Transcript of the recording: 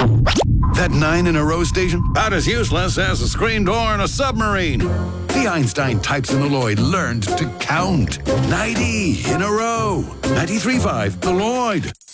That 9 in a row station? About as useless as a screen door in a submarine. The Einstein types in the Lloyd learned to count. 90 in a row. 93.5 the Lloyd.